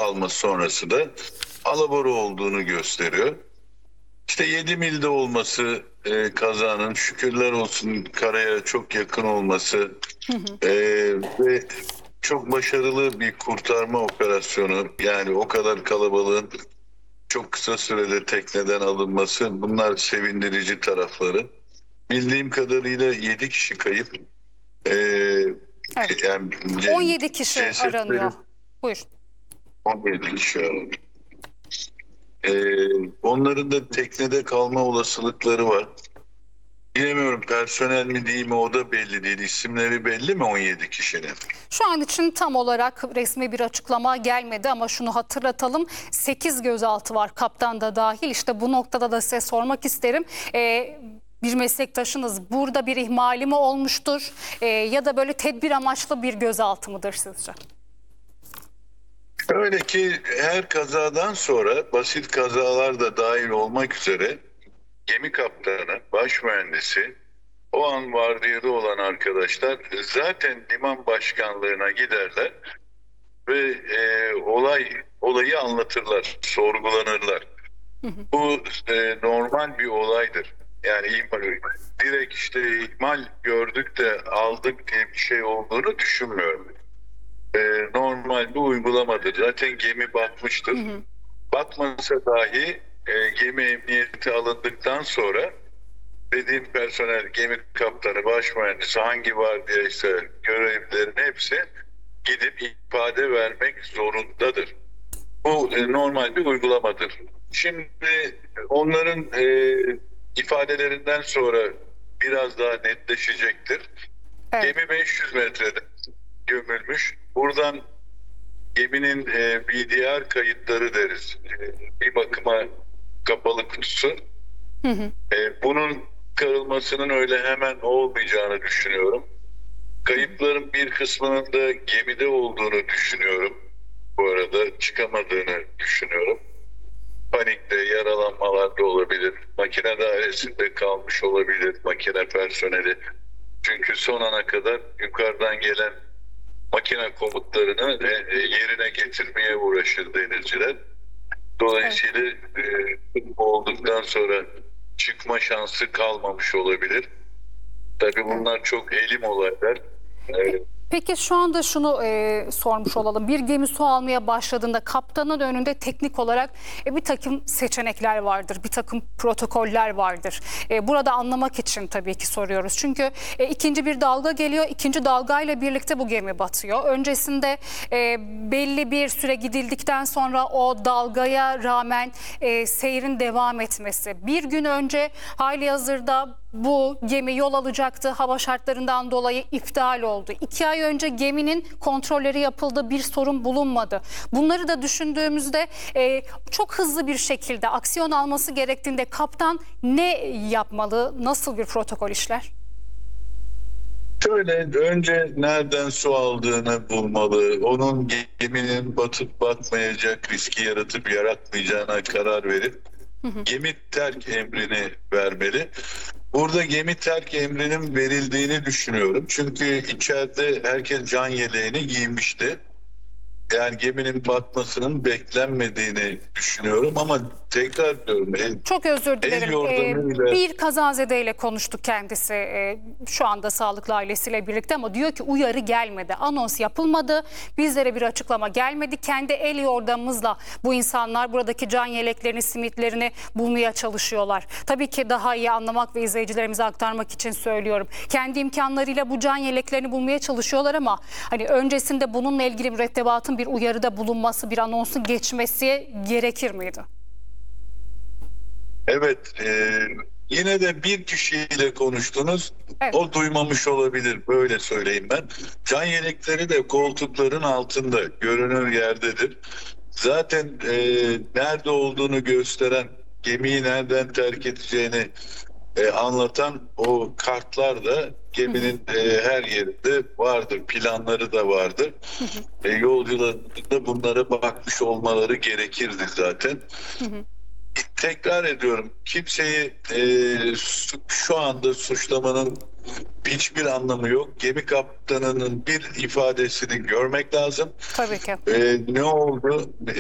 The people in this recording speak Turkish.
kalması sonrası da alabora olduğunu gösteriyor. İşte 7 milde olması kazanın, şükürler olsun karaya çok yakın olması ve çok başarılı bir kurtarma operasyonu, yani o kadar kalabalığın çok kısa sürede tekneden alınması, bunlar sevindirici tarafları. Bildiğim kadarıyla 7 kişi kayıp. Evet. Yani 17 kişi cesetleri aranıyor. Buyur. 17 kişi aranıyor. Onların da teknede kalma olasılıkları var. Bilemiyorum, personel mi değil mi o da belli değil. İsimleri belli mi 17 kişinin? Şu an için tam olarak resmi bir açıklama gelmedi ama şunu hatırlatalım. 8 gözaltı var, kaptan da dahil. İşte bu noktada da size sormak isterim. Bir meslektaşınız burada bir ihmali mi olmuştur? Ya da böyle tedbir amaçlı bir gözaltı mıdır sizce? Öyle ki her kazadan sonra basit kazalar da dahil olmak üzere gemi kaptanı, baş mühendisi, o an vardiyada olan arkadaşlar zaten liman başkanlığına giderler ve olayı anlatırlar, sorgulanırlar. Bu normal bir olaydır. Yani direkt işte ihmal gördük de aldık diye bir şey olduğunu düşünmüyorum. Normal bir uygulamadır. Zaten gemi batmıştır. Batmasa dahi gemi emniyete alındıktan sonra dediğim personel, gemi kaptanı, baş mühendisi, hangi vardiyaysa görevlilerin hepsi gidip ifade vermek zorundadır. Bu normal bir uygulamadır. Şimdi onların ifadelerinden sonra biraz daha netleşecektir. Evet. Gemi 500 metrede gömülmüş. Buradan geminin VDR kayıtları deriz. Bir bakıma kapalı kutusu. Bunun çıkarılmasının öyle hemen olmayacağını düşünüyorum. Kayıpların bir kısmının da gemide olduğunu düşünüyorum. Bu arada çıkamadığını düşünüyorum. Panikte, yaralanmalar da olabilir. Makine dairesinde kalmış olabilir makine personeli. Çünkü son ana kadar yukarıdan gelen makine komutlarını yerine getirmeye uğraşır denizciler. Dolayısıyla olduktan sonra çıkma şansı kalmamış olabilir. Tabii bunlar çok elim olaylar. Peki şu anda şunu sormuş olalım. Bir gemi su almaya başladığında kaptanın önünde teknik olarak bir takım seçenekler vardır. Bir takım protokoller vardır. Burada anlamak için tabii ki soruyoruz. Çünkü ikinci bir dalga geliyor. İkinci dalgayla birlikte bu gemi batıyor. Öncesinde belli bir süre gidildikten sonra o dalgaya rağmen seyrin devam etmesi. Bir gün önce halihazırda bu gemi yol alacaktı. Hava şartlarından dolayı iptal oldu. 2 ay önce geminin kontrolleri yapıldı. Bir sorun bulunmadı. Bunları da düşündüğümüzde çok hızlı bir şekilde aksiyon alması gerektiğinde kaptan ne yapmalı? Nasıl bir protokol işler? Şöyle, önce nereden su aldığını bulmalı. Onun geminin batıp batmayacak riski yaratıp yaratmayacağına karar verip gemi terk emrini vermeli. Burada gemi terk emrinin verildiğini düşünüyorum. Çünkü içeride herkes can yeleğini giymişti. Yani geminin batmasının beklenmediğini düşünüyorum ama tekrar diyorum. Çok özür dilerim. Yordamıyla... Bir kazazedeyle konuştuk kendisi şu anda sağlıklı ailesiyle birlikte ama diyor ki uyarı gelmedi. Anons yapılmadı. Bizlere bir açıklama gelmedi. Kendi el yordamımızla bu insanlar buradaki can yeleklerini, simitlerini bulmaya çalışıyorlar. Tabii ki daha iyi anlamak ve izleyicilerimize aktarmak için söylüyorum. Kendi imkanlarıyla bu can yeleklerini bulmaya çalışıyorlar ama hani öncesinde bununla ilgili mürettebatın bir uyarıda bulunması, bir anonsun geçmesi gerekir miydi? Evet, yine de bir kişiyle konuştunuz, evet. O duymamış olabilir, böyle söyleyeyim ben. Can yelekleri de koltukların altında, görünür yerdedir. Zaten nerede olduğunu gösteren, gemiyi nereden terk edeceğini anlatan o kartlar da geminin her yerinde vardır, planları da vardır. Yolcuların da bunlara bakmış olmaları gerekirdi zaten. Tekrar ediyorum, kimseyi şu anda suçlamanın hiçbir anlamı yok. Gemi kaptanının bir ifadesini görmek lazım. Tabii ki. Ne oldu?